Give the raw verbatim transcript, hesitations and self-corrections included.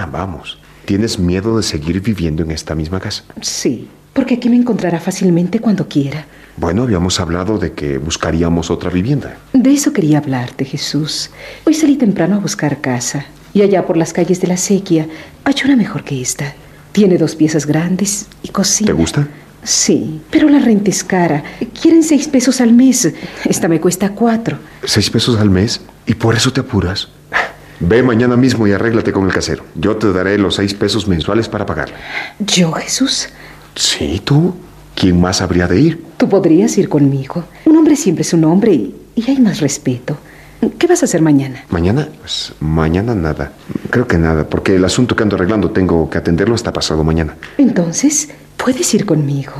vamos. ¿Tienes miedo de seguir viviendo en esta misma casa? Sí, porque aquí me encontrará fácilmente cuando quiera. Bueno, habíamos hablado de que buscaríamos otra vivienda. De eso quería hablarte, Jesús. Hoy salí temprano a buscar casa. Y allá por las calles de la Acequia hay una mejor que esta. Tiene dos piezas grandes y cocina. ¿Te gusta? Sí, pero la renta es cara. Quieren seis pesos al mes. Esta me cuesta cuatro. ¿Seis pesos al mes? ¿Y por eso te apuras? Ve mañana mismo y arréglate con el casero. Yo te daré los seis pesos mensuales para pagarla. ¿Yo, Jesús? Sí, tú. ¿Quién más habría de ir? Tú podrías ir conmigo. Un hombre siempre es un hombre y, y hay más respeto. ¿Qué vas a hacer mañana? ¿Mañana? Pues mañana nada. Creo que nada, porque el asunto que ando arreglando tengo que atenderlo hasta pasado mañana. Entonces, puedes ir conmigo.